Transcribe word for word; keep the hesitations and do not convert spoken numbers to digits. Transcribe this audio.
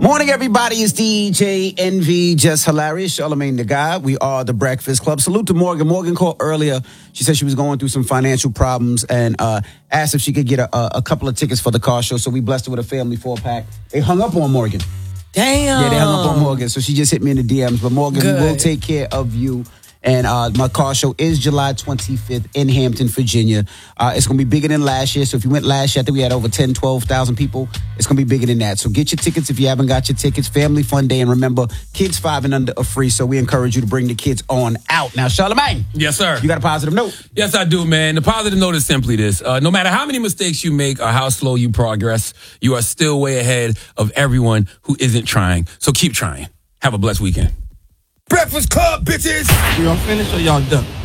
Morning, everybody. It's D J Envy, just hilarious. Charlamagne the Guy. We are the Breakfast Club. Salute to Morgan. Morgan called earlier. She said she was going through some financial problems and uh, asked if she could get a, a, a couple of tickets for the car show. So we blessed her with a family four pack. They hung up on Morgan. Damn. Yeah, they hung up on Morgan. So she just hit me in the D Ms. But Morgan, Good. we will take care of you. And uh, my car show is July twenty-fifth in Hampton, Virginia. Uh, it's going to be bigger than last year. So if you went last year, I think we had over ten, twelve thousand people. It's going to be bigger than that. So get your tickets if you haven't got your tickets. Family fun day. And remember, kids five and under are free. So we encourage you to bring the kids on out. Now, Charlamagne. Yes, sir. You got a positive note? Yes, I do, man. The positive note is simply this. Uh, no matter how many mistakes you make or how slow you progress, you are still way ahead of everyone who isn't trying. So keep trying. Have a blessed weekend. Breakfast Club, bitches! Y'all finished or y'all done?